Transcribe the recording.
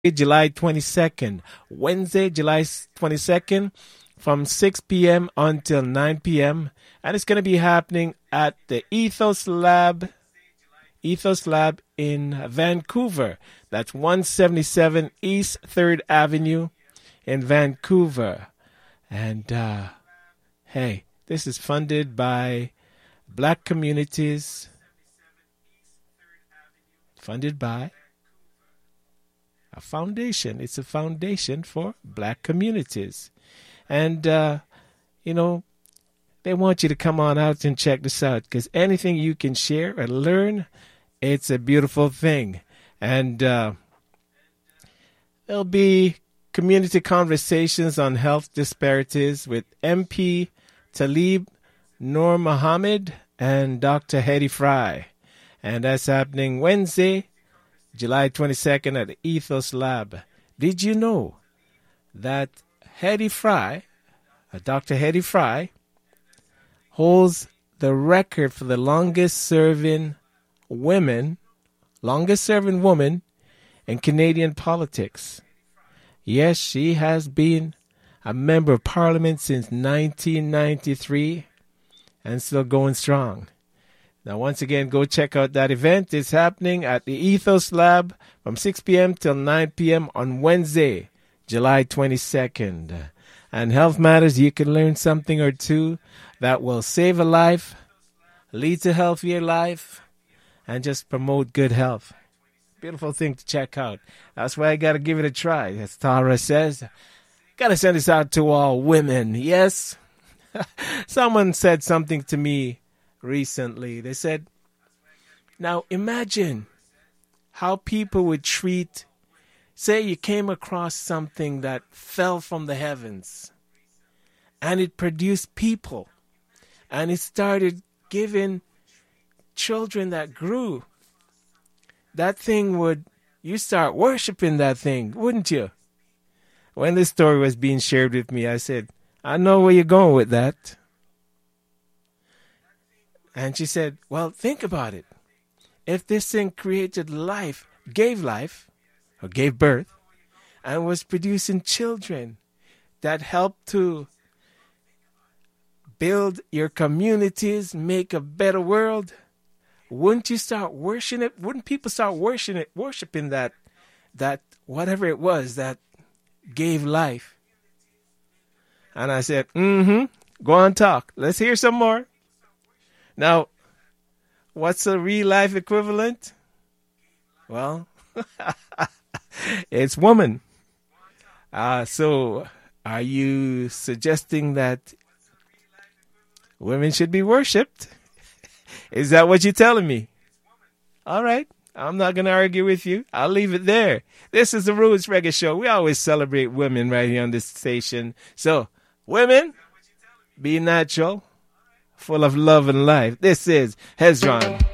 July 22nd. Wednesday, July 22nd from 6 p.m. until 9 p.m. And it's going to be happening at the Ethos Lab in Vancouver. That's 177 East 3rd Avenue in Vancouver. And, hey, this is funded by Black Communities, funded by a foundation. It's a foundation for Black communities. And, they want you to come on out and check this out, because anything you can share and learn, it's a beautiful thing. And there'll be community conversations on health disparities with MP Talib Noor Muhammad and Dr. Hetty Fry. And that's happening Wednesday, July 22nd at the Ethos Lab. Did you know that Hetty Fry, Dr. Hetty Fry, holds the record for the longest serving woman in Canadian politics? Yes, she has been a member of Parliament since 1993 and still going strong. Now, once again, go check out that event. It's happening at the Ethos Lab from 6 p.m. till 9 p.m. on Wednesday, July 22nd. And Health Matters, you can learn something or two that will save a life, lead to a healthier life, and just promote good health. Beautiful thing to check out. That's why I got to give it a try. As Tara says, got to send this out to all women. Yes? Someone said something to me recently. They said, now imagine how people would treat, say you came across something that fell from the heavens and it produced people and it started giving children that grew. That thing you start worshiping that thing, wouldn't you? When this story was being shared with me, I said, I know where you're going with that. And she said, well, think about it. If this thing created life, gave birth, and was producing children that helped to build your communities, make a better world, wouldn't you start worshiping it? Wouldn't people start worshiping that whatever it was that gave life? And I said, go on, talk. Let's hear some more. Now, what's a real life equivalent? Well, it's woman. So are you suggesting that women should be worshipped? Is that what you're telling me? All right. I'm not going to argue with you. I'll leave it there. This is the Roots Reggae Show. We always celebrate women right here on this station. So, women, be natural, full of love and life. This is Hezron.